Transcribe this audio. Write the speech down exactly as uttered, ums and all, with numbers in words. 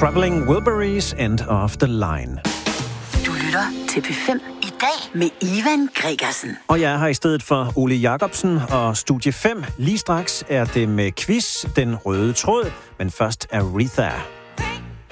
Traveling Wilburys, End of the Line. Du lytter til P fem i dag med Ivan Gregersen. Og jeg er her i stedet for Ole Jacobsen og Studie fem. Lige straks er det med quiz, den røde tråd, men først Aretha.